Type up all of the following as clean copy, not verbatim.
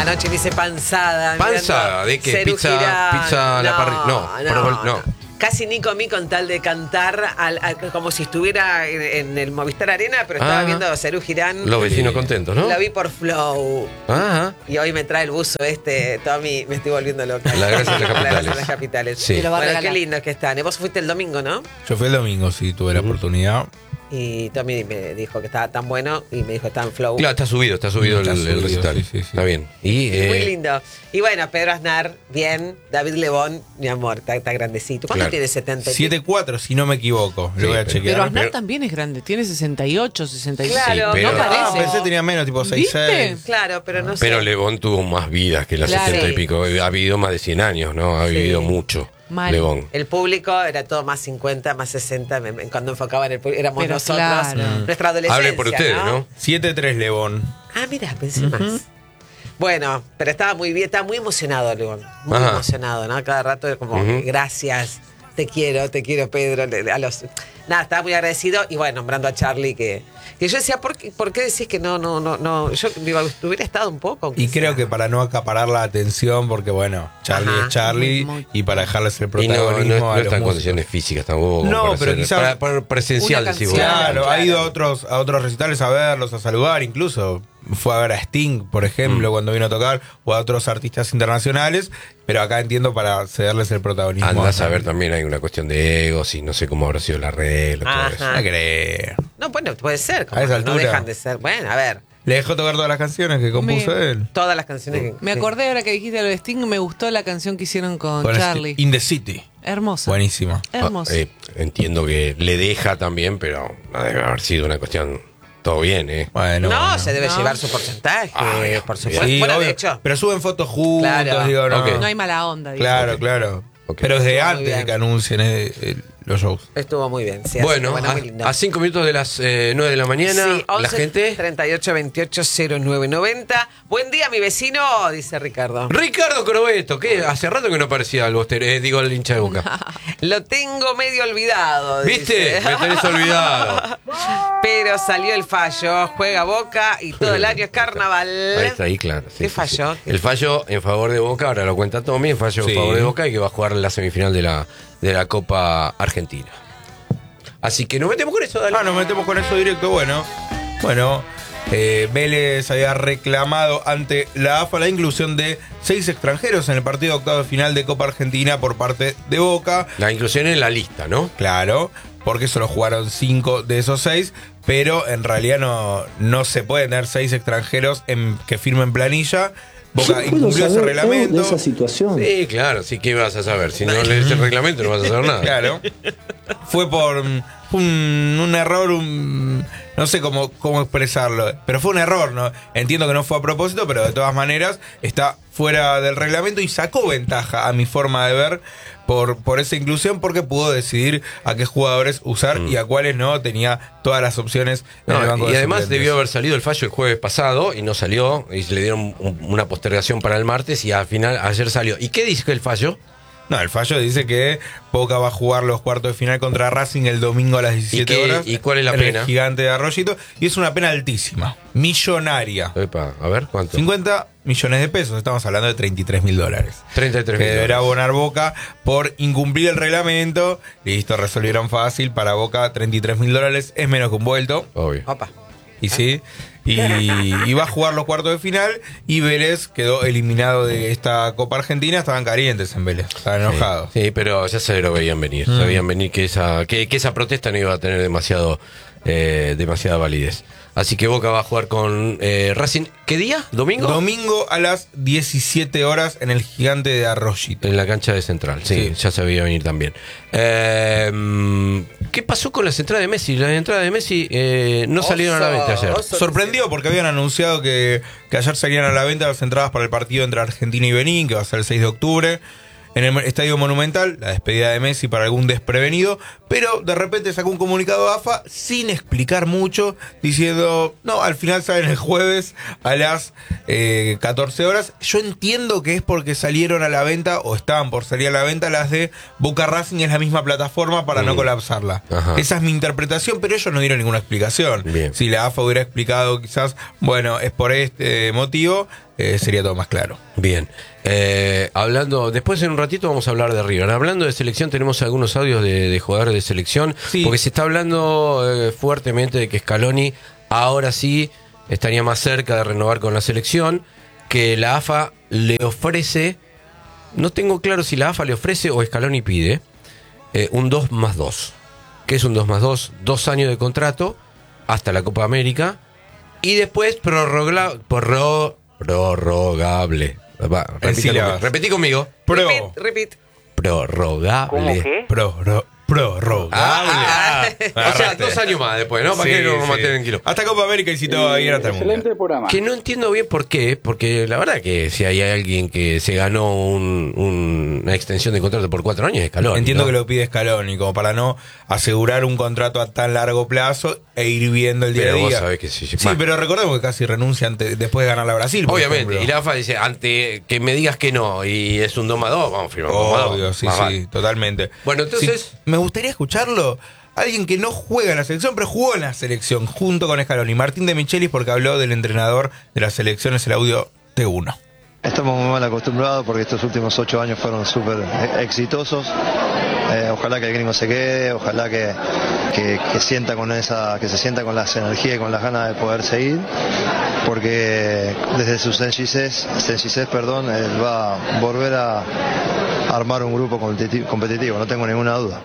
Anoche me hice panzada. ¿Panzada? ¿De qué? ¿Pizza a la parrilla? No. Casi ni comí con tal de cantar como si estuviera en el Movistar Arena, pero estaba viendo a Serú Girán. Los vecinos contentos, ¿no? Lo vi por Flow. Ajá. Y hoy me trae el buzo Tommy, me estoy volviendo loca. La gracia de las capitales. La gracia de las capitales. Sí. Bueno, qué lindo que están. Y vos fuiste el domingo, ¿no? Yo fui el domingo, sí, tuve la oportunidad. Y Tommy me dijo que estaba tan bueno y me dijo que estaba en Flow. Claro, está subido el recital. Sí. Está bien. Y, muy lindo. Y bueno, Pedro Aznar, bien. David Lebón, mi amor, está grandecito. ¿Cuánto tiene? 70. 7'4", si no me equivoco. Lo voy a chequear. Pero Aznar también es grande, tiene 68, 67. Claro, pero, no parece. Pensé que tenía menos, tipo 6'6". Claro, pero no sé. Pero Lebón tuvo más vidas que las 70 y pico. Ha vivido más de 100 años, ¿no? Ha vivido mucho. Mal. Lebón. El público era todo más 50, más 60. Cuando enfocaban el público, éramos Pero nosotros. claro. Nuestra adolescencia. Hable por ustedes, ¿no? 7'3", Lebón. Ah, mira, pensé más. Bueno, pero estaba muy bien, estaba muy emocionado, Lebón. Muy emocionado, ¿no? Cada rato como, gracias, te quiero, Pedro. Nada, estaba muy agradecido. Y bueno, nombrando a Charlie, que yo decía, ¿por qué decís que no? Yo hubiera estado un poco. Y creo que para no acaparar la atención, porque bueno, Charlie es Charlie, y para dejarles el protagonismo y no a los está en músicos. condiciones físicas tampoco. No, pero quizás para presencial, decís vos. Claro, ha ido a otros recitales a verlos, a saludar, incluso fue a ver a Sting, por ejemplo, cuando vino a tocar, o a otros artistas internacionales, pero acá entiendo para cederles el protagonismo. Andás a ver, también hay una cuestión de egos y no sé cómo habrá sido el arreglo, todo eso. No creo. No, bueno, puede ser. A esa no altura. dejan de ser. Bueno, a ver. Le dejó tocar todas las canciones que compuso él. Todas las canciones. Me acordé ahora que dijiste lo de Sting, me gustó la canción que hicieron con Con Charlie. In the City. Hermosa. Buenísima. Hermosa. Entiendo que le deja también, pero no debe haber sido una cuestión. Todo bien, ¿eh? Bueno, se debe llevar su porcentaje, por supuesto. Sí, bueno, obvio, de hecho. pero suben fotos juntos, Claro. digo, no. Ok. No hay mala onda. Digo. Claro. Pero desde antes de que anuncien los shows. Estuvo muy bien. Sí, Bueno, muy lindo. a 5 minutos de las 9 de la mañana, Sí, 11, la gente... 38 28 0990. Buen día, mi vecino, dice Ricardo. Ricardo Crobeto, ¿qué? Hace rato que no aparecía el bostero, el hincha de Boca. Lo tengo medio olvidado. ¿Viste? Dice. Me tenés olvidado. Pero salió el fallo, juega Boca y todo el año es carnaval. Ahí está, ahí claro. Sí, ¿Qué sí, falló? sí. El fallo en favor de Boca, ahora lo cuenta Tommy, el fallo en favor de Boca y que va a jugar la semifinal de la Copa Argentina. Así que nos metemos con eso, dale. Nos metemos con eso directo. Bueno, Vélez había reclamado ante la AFA la inclusión de 6 extranjeros en el partido de octavo de final de Copa Argentina por parte de Boca. La inclusión en la lista, ¿no? Claro, porque solo jugaron 5 de esos 6, pero en realidad no se pueden tener 6 extranjeros que firmen planilla. Boca incumplió ese reglamento. De esa situación. Sí, claro, sí, ¿qué vas a saber? Si no lees el reglamento no vas a saber nada. Claro. Fue por un error, no sé cómo expresarlo, pero fue un error, ¿no? Entiendo que no fue a propósito, pero de todas maneras está fuera del reglamento y sacó ventaja, a mi forma de ver, por esa inclusión, porque pudo decidir a qué jugadores usar y a cuáles no. Tenía todas las opciones en el banco y de además suplentes. debió haber salido el fallo el jueves pasado y no salió, y le dieron una postergación para el martes y al final ayer salió. ¿Y qué dice el fallo? No, el fallo dice que Boca va a jugar los cuartos de final contra Racing el domingo a las 17 horas. ¿Y cuál es la en pena? El Gigante de Arroyito. Y es una pena altísima, millonaria. Epa, a ver, ¿cuánto? 50 millones de pesos, estamos hablando de $33.000. 33.000. Que deberá abonar Boca por incumplir el reglamento. Listo, resolvieron fácil. Para Boca, $33.000 es menos que un vuelto. Obvio. Opa. Y sí. Y va a jugar los cuartos de final. Y Vélez quedó eliminado de esta Copa Argentina. Estaban calientes en Vélez, estaban enojados. Sí, pero ya se lo veían venir. Sabían venir que esa protesta no iba a tener demasiada validez. Así que Boca va a jugar con Racing. ¿Qué día? ¿Domingo? Domingo a las 17 horas en el Gigante de Arroyito. En la cancha de Central, sí. Ya se veía venir también. ¿Qué pasó con las entradas de Messi? Las entradas de Messi no salieron a la venta ayer. Sorprendió porque habían anunciado que ayer salían a la venta las entradas para el partido entre Argentina y Benín, que va a ser el 6 de octubre. En el Estadio Monumental, la despedida de Messi para algún desprevenido, pero de repente sacó un comunicado a AFA sin explicar mucho, diciendo, no, al final salen el jueves a las 14 horas. Yo entiendo que es porque salieron a la venta, o estaban por salir a la venta, las de Boca Racing, es la misma plataforma para no colapsarla. Ajá. Esa es mi interpretación, pero ellos no dieron ninguna explicación. Bien. Si la AFA hubiera explicado quizás, bueno, es por este motivo, sería todo más claro. Bien. Hablando, después en un ratito vamos a hablar de River. Hablando de selección, tenemos algunos audios de jugadores de selección, Sí. porque se está hablando fuertemente de que Scaloni ahora sí estaría más cerca de renovar con la selección, que la AFA le ofrece, no tengo claro si la AFA le ofrece o Scaloni pide, un 2+2. ¿Qué es un 2+2? 2 años de contrato hasta la Copa América y después prorrogable. Repetí conmigo. Repeat. Prorrogable. ¿Cómo qué? Prorrogable. O sea, 2 años más después, ¿no? ¿Para qué nos vamos a meter en kilo? Hasta Copa América y si todo va bien hasta el Mundial. Excelente programa. Que no entiendo bien por qué, porque la verdad que si hay alguien que se ganó una extensión de contrato por 4 años es Scaloni. Entiendo ¿no? que lo pide Scaloni, como para no asegurar un contrato a tan largo plazo e ir viendo el día Pero a vos día. sabés que sí. Sí, pero recordemos que casi renuncia después de ganar la Brasil. por Obviamente, ejemplo. y la AFA dice, ante que me digas que no y es un 2+2, vamos a firmar un 2+2. Obvio, sí, Más sí, vale. totalmente. Bueno, entonces- Sí, me gustaría escucharlo. Alguien que no juega en la selección, pero jugó en la selección junto con Scaloni. Martín de Michelis, porque habló del entrenador de las selecciones, el audio T1. Estamos muy mal acostumbrados porque estos últimos 8 años fueron súper exitosos. Ojalá que el gringo se quede, ojalá que sienta con que se sienta con las energías y con las ganas de poder seguir, porque desde su sencillez, él va a volver a armar un grupo competitivo, no tengo ninguna duda.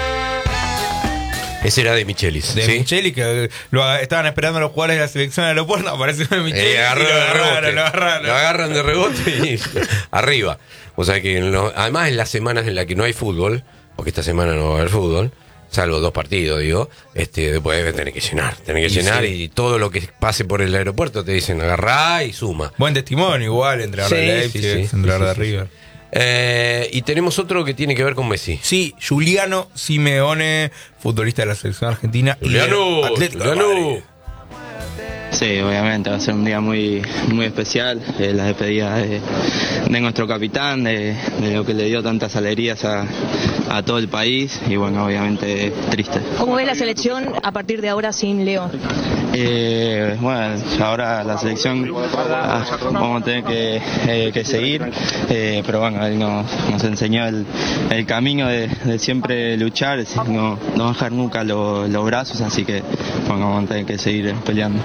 Ese era de Michelis. De ¿sí? Michelis, que estaban esperando a los jugadores de la selección en el aeropuerto, aparece de Michelis Agarró y de rebote. lo agarraron. Lo agarran de rebote y arriba. O sea que además en las semanas en las que no hay fútbol, porque esta semana no va a haber fútbol, salvo 2 partidos, digo, después debe tener que llenar. Sí. Y todo lo que pase por el aeropuerto te dicen agarrá y suma. Buen testimonio, igual, entrenador Sí, de Leipzig, sí, sí. entrenador de Sí, sí, River. Y tenemos otro que tiene que ver con Messi. Sí, Giuliano Simeone, futbolista de la selección argentina. y Juliano, del Atlético de Madrid. Sí, obviamente va a ser un día muy, muy especial, la despedida de nuestro capitán, de lo que le dio tantas alegrías a todo el país y bueno, obviamente triste. ¿Cómo ves la selección a partir de ahora sin Leo? Bueno, ahora la selección vamos a tener que seguir, pero bueno, él nos enseñó el camino de siempre luchar, no bajar nunca los brazos, así que bueno, vamos a tener que seguir peleando.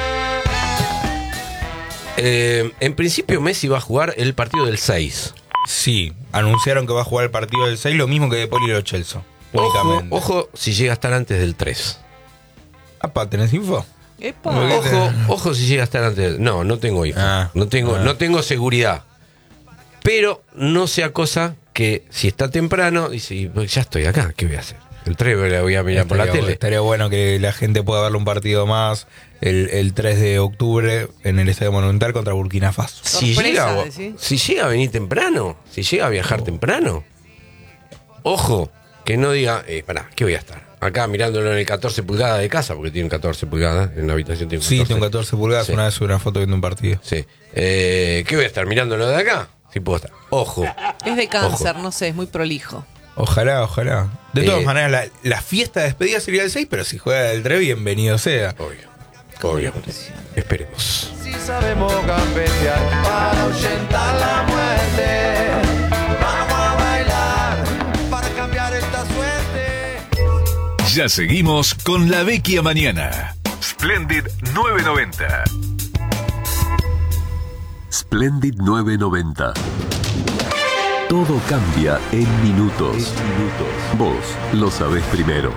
En principio Messi va a jugar el partido del 6. Sí, anunciaron que va a jugar el partido del 6, lo mismo que de Poli Lo Celso. Únicamente. Ojo si llega a estar antes del 3. Apa, ¿tenés info? Epa. Ojo si llega a estar antes. No tengo info. No tengo seguridad. Pero no sea cosa que si está temprano, dice, pues ya estoy acá, ¿qué voy a hacer? El 3 le voy a mirar por la tele. Estaría bueno que la gente pueda verle un partido más el 3 de octubre en el Estadio Monumental contra Burkina Faso. Si Sorpresa, llega, decís. si llega a venir temprano, si llega a viajar temprano, ojo, que no diga, pará, ¿qué voy a estar? Acá mirándolo en el 14 pulgadas de casa, porque tiene 14 pulgadas, en la habitación tiene 14. Sí, tengo 14 pulgadas, Sí. una vez subí una foto viendo un partido. Sí. ¿Qué voy a estar mirándolo de acá? Sí puedo estar. Ojo. Es de cáncer, no sé, es muy prolijo. Ojalá. De todas Eh, maneras, la fiesta de despedida sería el 6, pero si juega el 3, bienvenido sea. Obvio. Esperemos. Si sabemos gambetear para ahuyentar la muerte, vamos a bailar para cambiar esta suerte. Ya seguimos con La Vecchia Mañana. Splendid 990. Splendid 990. Todo cambia en minutos. Vos lo sabés primero.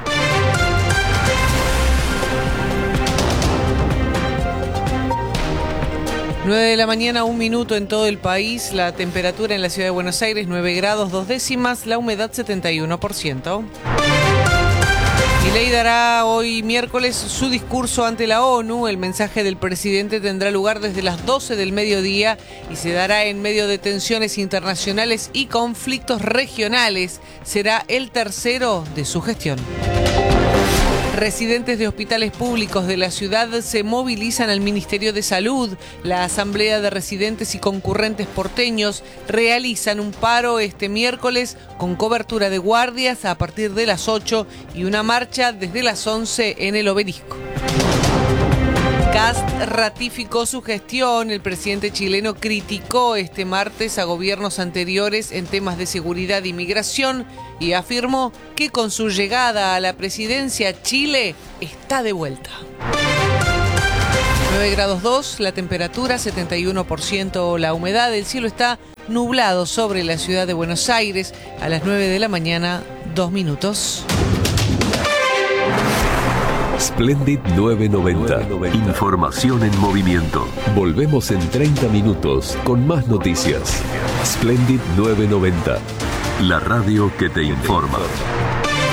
Nueve de la mañana, 1 minuto en todo el país. La temperatura en la ciudad de Buenos Aires, 9 grados 2 décimas. La humedad, 71%. Milei dará hoy miércoles su discurso ante la ONU. El mensaje del presidente tendrá lugar desde las 12 del mediodía y se dará en medio de tensiones internacionales y conflictos regionales. Será el tercero de su gestión. Residentes de hospitales públicos de la ciudad se movilizan al Ministerio de Salud. La Asamblea de Residentes y Concurrentes porteños realizan un paro este miércoles con cobertura de guardias a partir de las 8 y una marcha desde las 11 en el Obelisco. Kast ratificó su gestión. El presidente chileno criticó este martes a gobiernos anteriores en temas de seguridad y migración y afirmó que con su llegada a la presidencia Chile está de vuelta. 9 grados 2, la temperatura 71%, la humedad, el cielo está nublado sobre la ciudad de Buenos Aires a las 9 de la mañana, 2 minutos. Splendid 990. Información en movimiento. Volvemos en 30 minutos con más noticias. Splendid 990. La radio que te informa.